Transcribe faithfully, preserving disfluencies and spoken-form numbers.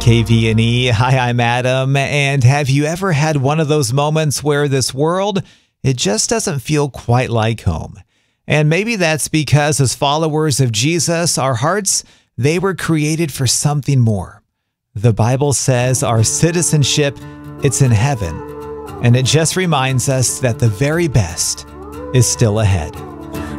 K V N E. Hi, I'm Adam. And have you ever had one of those moments where this world, it just doesn't feel quite like home? And maybe that's because as followers of Jesus, our hearts, they were created for something more. The Bible says our citizenship, it's in heaven. And it just reminds us that the very best is still ahead.